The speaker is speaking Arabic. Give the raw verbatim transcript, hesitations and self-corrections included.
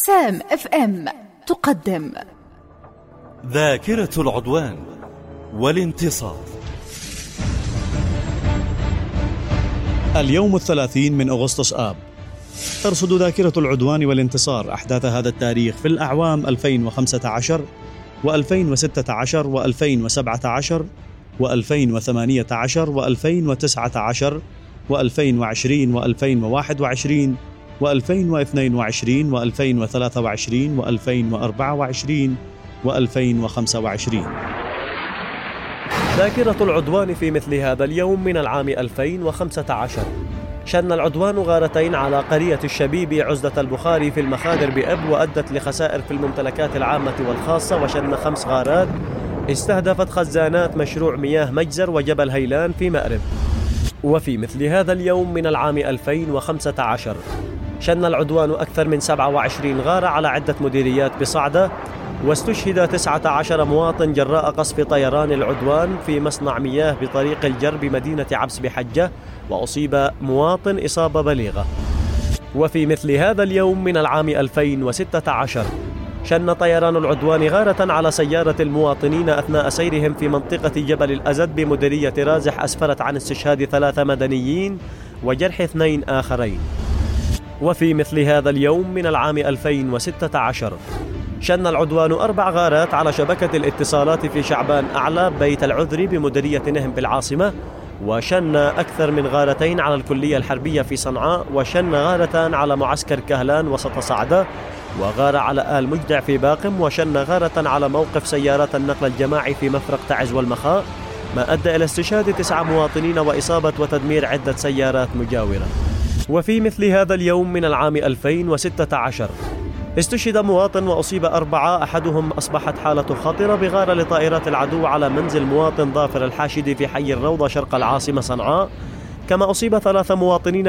سام اف ام تقدم ذاكرة العدوان والانتصار. اليوم الثلاثين من أغسطس آب ترصد ذاكرة العدوان والانتصار أحداث هذا التاريخ في الأعوام ألفين وخمسة عشر وألفين وستة عشر وألفين وسبعة عشر وألفين وثمانية عشر وألفين وتسعة عشر وألفين وعشرين وألفين وواحد وعشرين وألفين واثنين وعشرين وألفين وثلاثة وعشرين وألفين وأربعة وعشرين وألفين وخمسة وعشرين. ذاكرة العدوان في مثل هذا اليوم من العام ألفين وخمسة عشر. شن العدوان غارتين على قرية الشبيب عزلة البخاري في المخادر بأب، وأدت لخسائر في الممتلكات العامة والخاصة، وشن خمس غارات استهدفت خزانات مشروع مياه مجزر وجبل هيلان في مأرب. وفي مثل هذا اليوم من العام ألفين وخمسة عشر شن العدوان أكثر من سبعة وعشرين غارة على عدة مديريات بصعدة، واستشهد تسعة عشر مواطن جراء قصف طيران العدوان في مصنع مياه بطريق الجر بمدينة عبس بحجة، وأصيب مواطن إصابة بليغة. وفي مثل هذا اليوم من العام ألفين وستة عشر شن طيران العدوان غارة على سيارة المواطنين أثناء سيرهم في منطقة جبل الأزد بمديرية رازح، أسفرت عن استشهاد ثلاثة مدنيين وجرح اثنين آخرين. وفي مثل هذا اليوم من العام ألفين وستة عشر شن العدوان أربع غارات على شبكة الاتصالات في شعبان أعلى بيت العذري بمديرية نهم بالعاصمة، وشن أكثر من غارتين على الكلية الحربية في صنعاء، وشن غارتان على معسكر كهلان وسط صعدة، وغارة على آل مجدع في باقم، وشن غارة على موقف سيارات النقل الجماعي في مفرق تعز والمخاء، ما أدى إلى استشهاد تسعة مواطنين وإصابة وتدمير عدة سيارات مجاورة. وفي مثل هذا اليوم من العام ألفين وستة عشر استشهد مواطن وأصيب أربعة، أحدهم أصبحت حالته خطرة بغارة لطائرات العدو على منزل مواطن ظافر الحاشدي في حي الروضة شرق العاصمة صنعاء، كما أصيب ثلاثة مواطنين